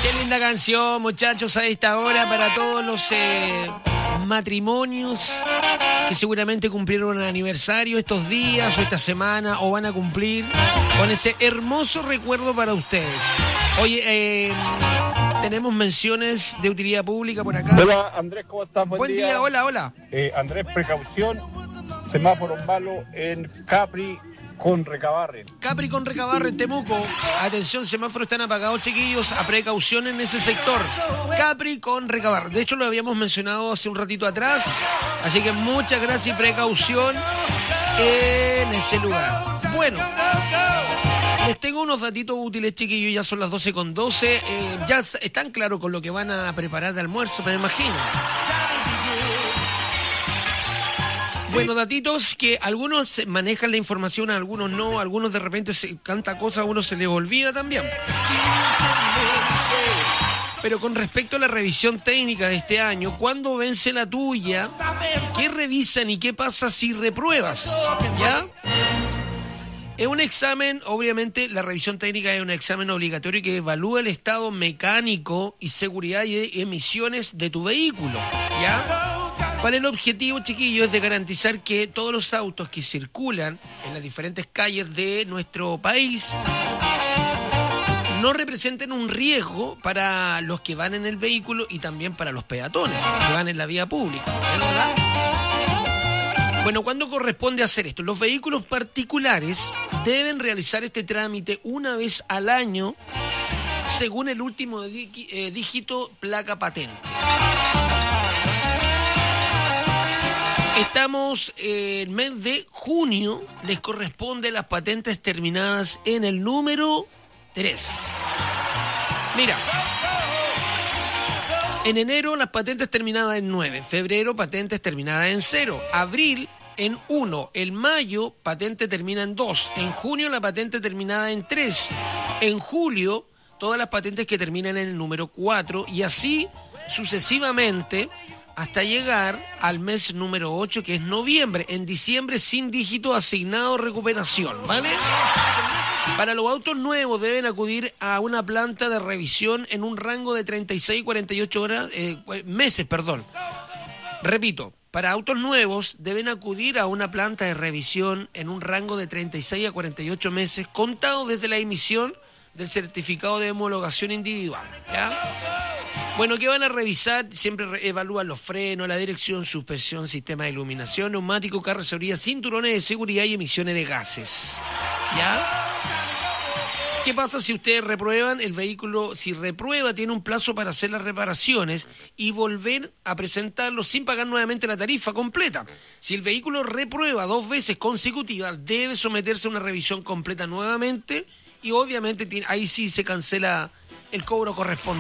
Qué linda canción, muchachos, a esta hora para todos los matrimonios que seguramente cumplieron un aniversario estos días o esta semana o van a cumplir, con ese hermoso recuerdo para ustedes. Oye, tenemos menciones de utilidad pública por acá. Hola Andrés, ¿cómo estás? Buen día, hola. Andrés, precaución, semáforo malo en Capri con Recabarren. Capri con Recabarren, Temuco. Atención, semáforos están apagados, chiquillos. A precaución en ese sector. Capri con Recabarren. De hecho, lo habíamos mencionado hace un ratito atrás. Así que muchas gracias y precaución en ese lugar. Bueno, les tengo unos datitos útiles, chiquillos. Ya son las 12:12. Ya están claros con lo que van a preparar de almuerzo, me imagino. Bueno, datitos que algunos manejan la información, algunos no, algunos de repente se canta cosas, a uno se les olvida también. Pero con respecto a la revisión técnica de este año, ¿cuándo vence la tuya? ¿Qué revisan y qué pasa si repruebas? ¿Ya? Es un examen, obviamente la revisión técnica es un examen obligatorio que evalúa el estado mecánico y seguridad y emisiones de tu vehículo, ¿ya? ¿Cuál es el objetivo, chiquillos? Es de garantizar que todos los autos que circulan en las diferentes calles de nuestro país no representen un riesgo para los que van en el vehículo y también para los peatones que van en la vía pública, ¿verdad? Bueno, ¿cuándo corresponde hacer esto? Los vehículos particulares deben realizar este trámite una vez al año según el último dígito placa patente. Estamos en el mes de junio, les corresponde las patentes terminadas en el número 3. Mira, en enero las patentes terminadas en 9, febrero patentes terminadas en 0, abril en 1, en mayo patente termina en 2, en junio la patente terminada en 3, en julio todas las patentes que terminan en el número 4 y así sucesivamente hasta llegar al mes número 8, que es noviembre. En diciembre, sin dígito asignado recuperación, ¿vale? Para los autos nuevos deben acudir a una planta de revisión en un rango de 36 y 48 meses. Repito, para autos nuevos deben acudir a una planta de revisión en un rango de 36 a 48 meses, contado desde la emisión del certificado de homologación individual, ¿ya? Bueno, ¿qué van a revisar? Siempre evalúan los frenos, la dirección, suspensión, sistema de iluminación, neumático, carrocería, cinturones de seguridad y emisiones de gases. ¿Ya? ¿Qué pasa si ustedes reprueban? El vehículo, si reprueba, tiene un plazo para hacer las reparaciones y volver a presentarlo sin pagar nuevamente la tarifa completa. Si el vehículo reprueba 2 veces consecutivas, debe someterse a una revisión completa nuevamente y obviamente ahí sí se cancela el cobro correspondiente.